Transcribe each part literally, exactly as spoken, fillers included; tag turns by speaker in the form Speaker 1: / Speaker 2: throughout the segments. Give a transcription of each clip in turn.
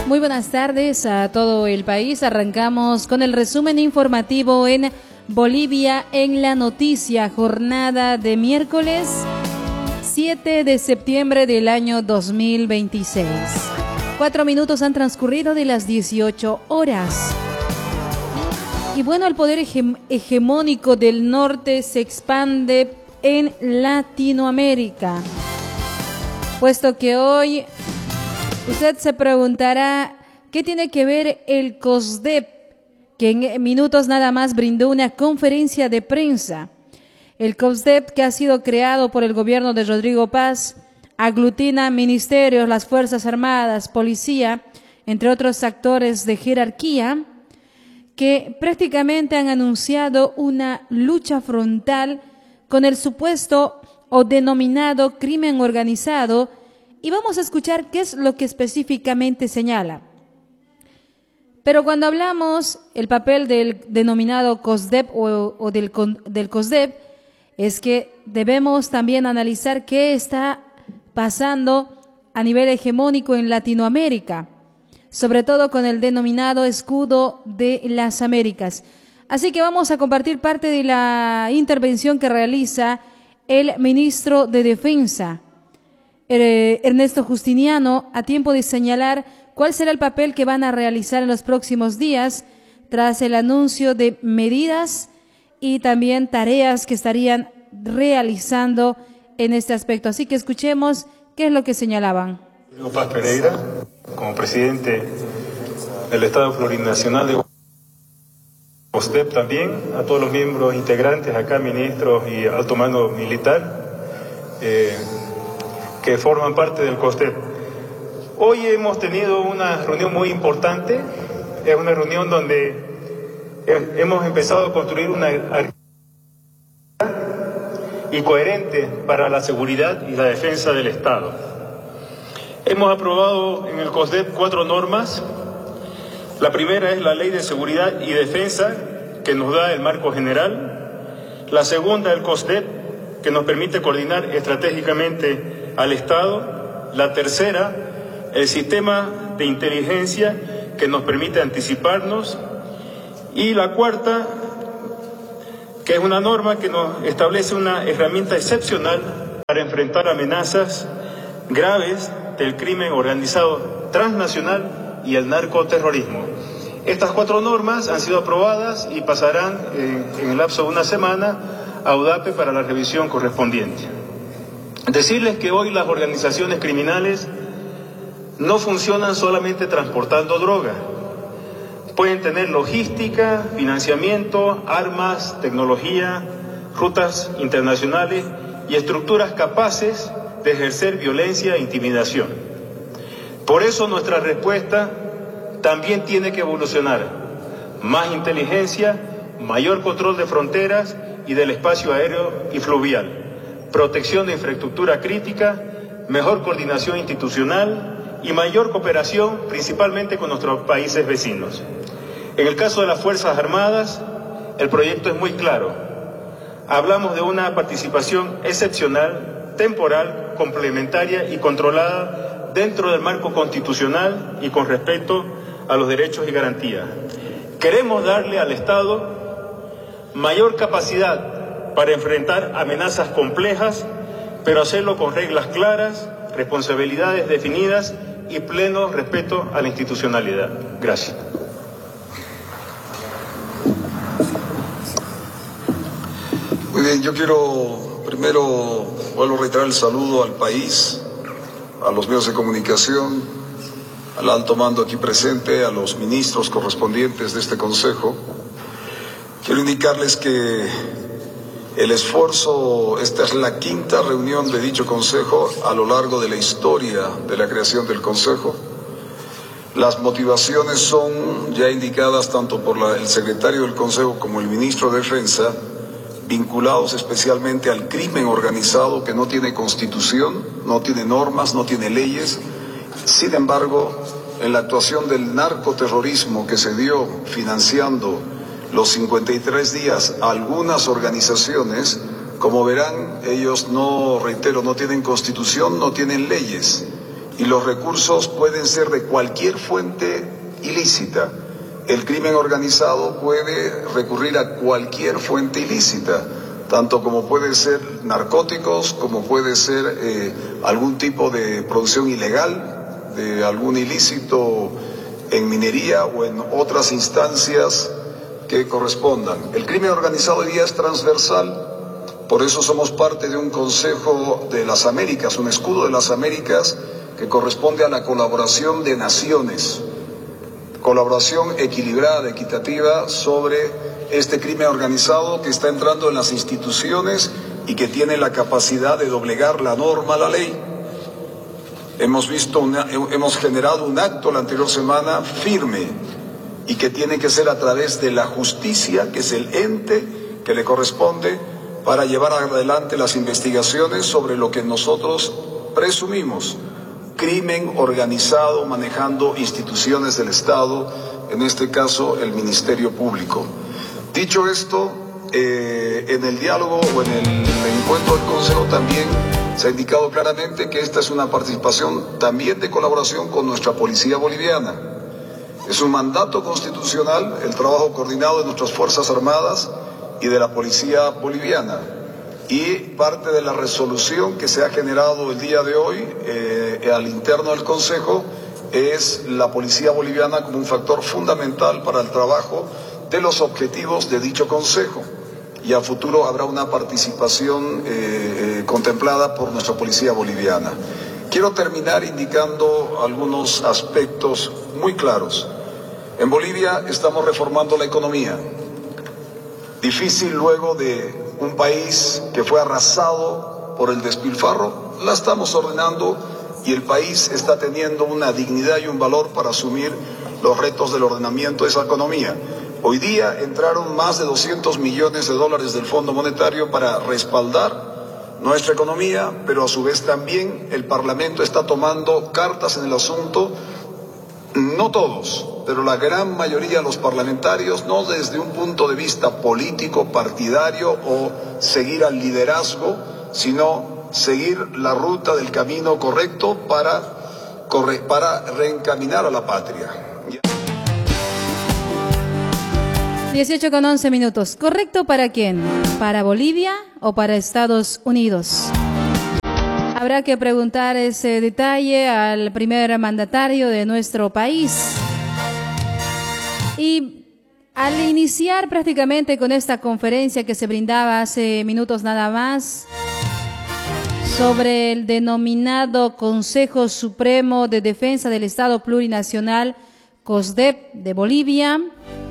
Speaker 1: Muy buenas tardes a todo el país. Arrancamos con el resumen informativo en Bolivia en la noticia, jornada de miércoles siete de septiembre del año dos mil veintiséis. Cuatro minutos han transcurrido de las dieciocho horas. Y bueno, el poder hege- hegemónico del norte se expande en Latinoamérica, puesto que hoy usted se preguntará qué tiene que ver el COSDEP, que en minutos nada más brindó una conferencia de prensa. El COSDEP, que ha sido creado por el gobierno de Rodrigo Paz, aglutina ministerios, las Fuerzas Armadas, policía, entre otros actores de jerarquía, que prácticamente han anunciado una lucha frontal con el supuesto o denominado crimen organizado. Y vamos a escuchar qué es lo que específicamente señala. Pero cuando hablamos el papel del denominado COSDEP o, o del, del COSDEP, es que debemos también analizar qué está pasando a nivel hegemónico en Latinoamérica, sobre todo con el denominado escudo de las Américas. Así que vamos a compartir parte de la intervención que realiza el ministro de Defensa, Ernesto Justiniano, a tiempo de señalar cuál será el papel que van a realizar en los próximos días tras el anuncio de medidas y también tareas que estarían realizando en este aspecto. Así que escuchemos qué es lo que señalaban.
Speaker 2: Paz Pereira, como presidente del Estado Plurinacional de COSDEP, también a todos los miembros integrantes acá, ministros y alto mando militar, eh, que forman parte del COSDEP. Hoy hemos tenido una reunión muy importante, es una reunión donde hemos empezado a construir una y coherente para la seguridad y la defensa del Estado. Hemos aprobado en el COSDEP cuatro normas. La primera es la Ley de Seguridad y Defensa, que nos da el marco general. La segunda, el COSDEP, que nos permite coordinar estratégicamente al Estado. La tercera, el sistema de inteligencia, que nos permite anticiparnos. Y la cuarta, que es una norma que nos establece una herramienta excepcional para enfrentar amenazas graves del crimen organizado transnacional y el narcoterrorismo. Estas cuatro normas han sido aprobadas y pasarán en, en el lapso de una semana a U D A P E para la revisión correspondiente. Decirles que hoy las organizaciones criminales no funcionan solamente transportando droga. Pueden tener logística, financiamiento, armas, tecnología, rutas internacionales y estructuras capaces de ejercer violencia e intimidación. Por eso nuestra respuesta también tiene que evolucionar. Más inteligencia, mayor control de fronteras y del espacio aéreo y fluvial, protección de infraestructura crítica, mejor coordinación institucional y mayor cooperación, principalmente con nuestros países vecinos. En el caso de las Fuerzas Armadas, el proyecto es muy claro. Hablamos de una participación excepcional, temporal, complementaria y controlada dentro del marco constitucional y con respeto a los derechos y garantías. Queremos darle al Estado mayor capacidad para enfrentar amenazas complejas, pero hacerlo con reglas claras, responsabilidades definidas y pleno respeto a la institucionalidad. Gracias.
Speaker 3: Muy bien, yo quiero primero, vuelvo a reiterar el saludo al país, a los medios de comunicación, al alto mando aquí presente, a los ministros correspondientes de este Consejo. Quiero indicarles que el esfuerzo, esta es la quinta reunión de dicho Consejo a lo largo de la historia de la creación del Consejo. Las motivaciones son ya indicadas tanto por la, el secretario del Consejo como el ministro de Defensa, vinculados especialmente al crimen organizado que no tiene constitución, no tiene normas, no tiene leyes. Sin embargo, en la actuación del narcoterrorismo que se dio financiando los cincuenta y tres días a algunas organizaciones, como verán, ellos no, reitero, no tienen constitución, no tienen leyes. y los recursos pueden ser de cualquier fuente ilícita. El crimen organizado puede recurrir a cualquier fuente ilícita, tanto como puede ser narcóticos, como puede ser eh, algún tipo de producción ilegal, de algún ilícito en minería o en otras instancias que correspondan. El crimen organizado hoy día es transversal, por eso somos parte de un Consejo de las Américas, un escudo de las Américas que corresponde a la colaboración de naciones, colaboración equilibrada, equitativa sobre este crimen organizado que está entrando en las instituciones y que tiene la capacidad de doblegar la norma, la ley. Hemos visto, una, hemos generado un acto la anterior semana firme y que tiene que ser a través de la justicia, que es el ente que le corresponde para llevar adelante las investigaciones sobre lo que nosotros presumimos, crimen organizado manejando instituciones del Estado, en este caso el Ministerio Público. Dicho esto, eh, en el diálogo o en el encuentro del Consejo también se ha indicado claramente que esta es una participación también de colaboración con nuestra Policía Boliviana. Es un mandato constitucional el trabajo coordinado de nuestras Fuerzas Armadas y de la Policía Boliviana. Y parte de la resolución que se ha generado el día de hoy eh, al interno del Consejo es la Policía Boliviana como un factor fundamental para el trabajo de los objetivos de dicho Consejo. Y a futuro habrá una participación eh, eh, contemplada por nuestra Policía Boliviana. Quiero terminar indicando algunos aspectos muy claros. En Bolivia estamos reformando la economía. Difícil luego de un país que fue arrasado por el despilfarro, la estamos ordenando y el país está teniendo una dignidad y un valor para asumir los retos del ordenamiento de esa economía. Hoy día entraron más de doscientos millones de dólares del Fondo Monetario para respaldar nuestra economía, pero a su vez también el Parlamento está tomando cartas en el asunto. No todos, pero la gran mayoría de los parlamentarios, no desde un punto de vista político, partidario o seguir al liderazgo, sino seguir la ruta del camino correcto para, corre, para reencaminar a la patria.
Speaker 1: dieciocho con once minutos. ¿Correcto para quién? ¿Para Bolivia o para Estados Unidos? Habrá que preguntar ese detalle al primer mandatario de nuestro país. Y al iniciar prácticamente con esta conferencia que se brindaba hace minutos nada más sobre el denominado Consejo Supremo de Defensa del Estado Plurinacional, COSDEP de Bolivia,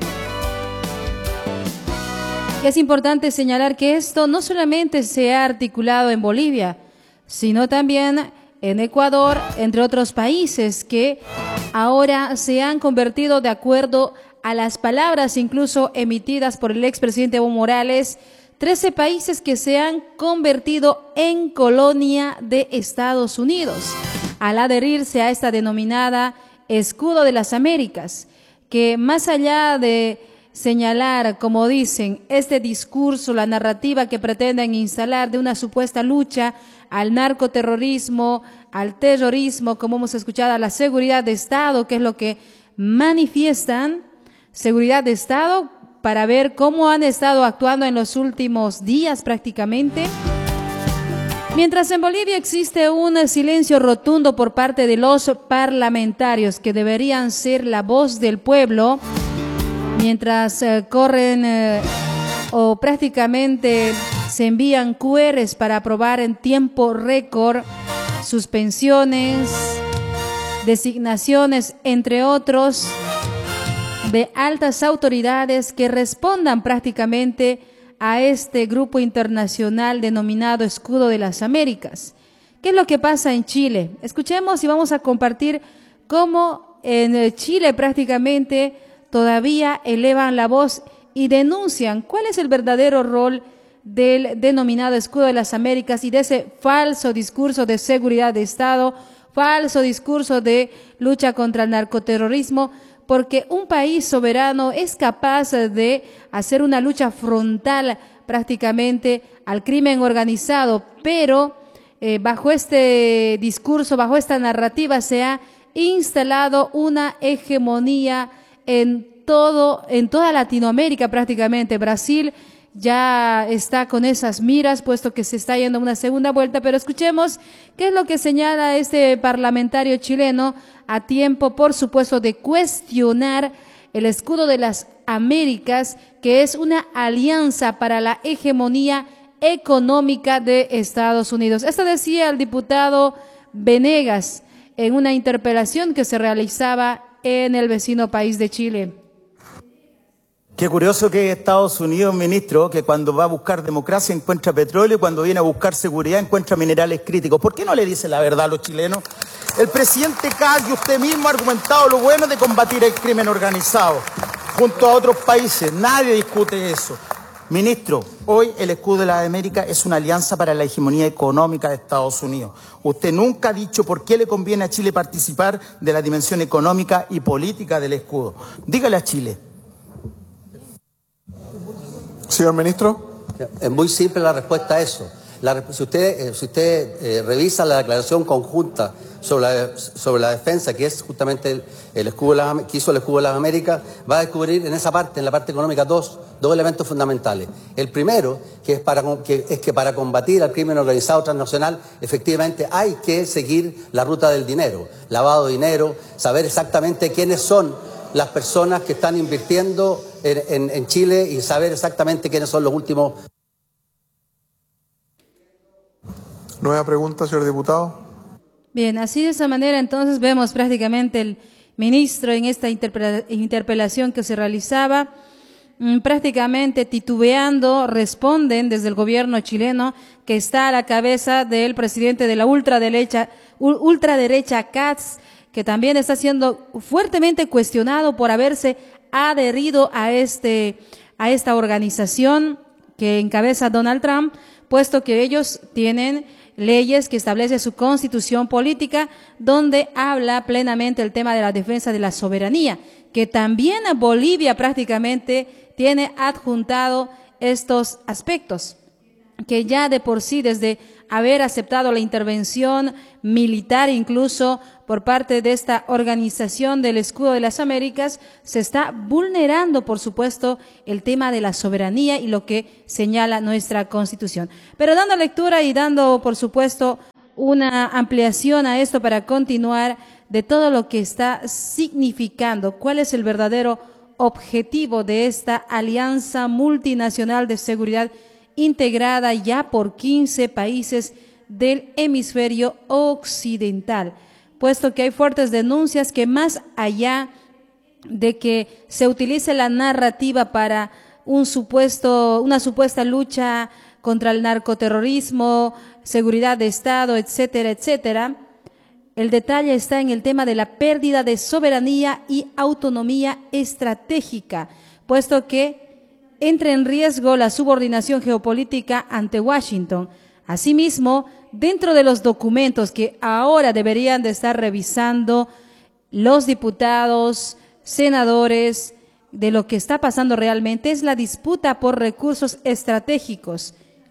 Speaker 1: es importante señalar que esto no solamente se ha articulado en Bolivia, sino también en Ecuador, entre otros países que ahora se han convertido, de acuerdo a las palabras incluso emitidas por el expresidente Evo Morales, trece países que se han convertido en colonia de Estados Unidos al adherirse a esta denominada Escudo de las Américas, que más allá de señalar, como dicen, este discurso, la narrativa que pretenden instalar de una supuesta lucha al narcoterrorismo, al terrorismo, como hemos escuchado, a la seguridad de Estado, que es lo que manifiestan, seguridad de Estado, para ver cómo han estado actuando en los últimos días prácticamente. Mientras en Bolivia existe un silencio rotundo por parte de los parlamentarios que deberían ser la voz del pueblo, mientras eh, corren eh, o prácticamente se envían Q Rs para aprobar en tiempo récord suspensiones, designaciones, entre otros, de altas autoridades que respondan prácticamente a este grupo internacional denominado Escudo de las Américas. ¿Qué es lo que pasa en Chile? Escuchemos y vamos a compartir cómo en Chile prácticamente todavía elevan la voz y denuncian cuál es el verdadero rol del denominado Escudo de las Américas y de ese falso discurso de seguridad de Estado, falso discurso de lucha contra el narcoterrorismo, porque un país soberano es capaz de hacer una lucha frontal prácticamente al crimen organizado, pero eh, bajo este discurso, bajo esta narrativa, se ha instalado una hegemonía en todo, en toda Latinoamérica prácticamente. Brasil ya está con esas miras, puesto que se está yendo a una segunda vuelta, pero escuchemos qué es lo que señala este parlamentario chileno a tiempo, por supuesto, de cuestionar el escudo de las Américas, que es una alianza para la hegemonía económica de Estados Unidos. Esto decía el diputado Venegas en una interpelación que se realizaba en el vecino país de Chile.
Speaker 4: Qué curioso que Estados Unidos, ministro, que cuando va a buscar democracia encuentra petróleo y cuando viene a buscar seguridad encuentra minerales críticos. ¿Por qué no le dice la verdad a los chilenos? El presidente Kast y usted mismo ha argumentado lo bueno de combatir el crimen organizado junto a otros países. Nadie discute eso. Ministro, hoy el escudo de las Américas es una alianza para la hegemonía económica de Estados Unidos. Usted nunca ha dicho por qué le conviene a Chile participar de la dimensión económica y política del escudo. Dígale a Chile.
Speaker 5: Señor ministro.
Speaker 6: Es muy simple la respuesta a eso. La, si usted, eh, si usted eh, revisa la declaración conjunta sobre la, sobre la defensa, que es justamente el, el escudo de las, que hizo el escudo de las Américas, va a descubrir en esa parte, en la parte económica, dos, dos elementos fundamentales. El primero, que es, para, que es que para combatir al crimen organizado transnacional, efectivamente hay que seguir la ruta del dinero, lavado de dinero, saber exactamente quiénes son las personas que están invirtiendo en, en, en Chile y saber exactamente quiénes son los últimos.
Speaker 5: Nueva pregunta, señor diputado.
Speaker 1: Bien, así de esa manera entonces vemos prácticamente el ministro en esta interpela- interpelación que se realizaba, mmm, prácticamente titubeando, responden desde el gobierno chileno que está a la cabeza del presidente de la ultraderecha, ultraderecha Kast, que también está siendo fuertemente cuestionado por haberse adherido a este, a esta organización que encabeza Donald Trump, puesto que ellos tienen leyes que establecen su constitución política, donde habla plenamente el tema de la defensa de la soberanía, que también Bolivia prácticamente tiene adjuntado estos aspectos, que ya de por sí, desde haber aceptado la intervención militar incluso por parte de esta organización del Escudo de las Américas, se está vulnerando, por supuesto, el tema de la soberanía y lo que señala nuestra Constitución. Pero dando lectura y dando, por supuesto, una ampliación a esto para continuar de todo lo que está significando, cuál es el verdadero objetivo de esta alianza multinacional de seguridad integrada ya por quince países del hemisferio occidental, puesto que hay fuertes denuncias que más allá de que se utilice la narrativa para un supuesto, una supuesta lucha contra el narcoterrorismo, seguridad de Estado, etcétera, etcétera, el detalle está en el tema de la pérdida de soberanía y autonomía estratégica, puesto que entra en riesgo la subordinación geopolítica ante Washington. Asimismo, dentro de los documentos que ahora deberían de estar revisando los diputados, senadores, de lo que está pasando realmente es la disputa por recursos estratégicos,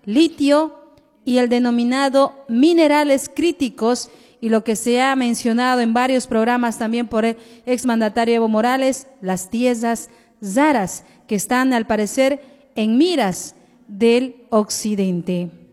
Speaker 1: litio y el denominado minerales críticos, y lo que se ha mencionado en varios programas también por el exmandatario Evo Morales, las tierras raras, que están al parecer en miras del occidente.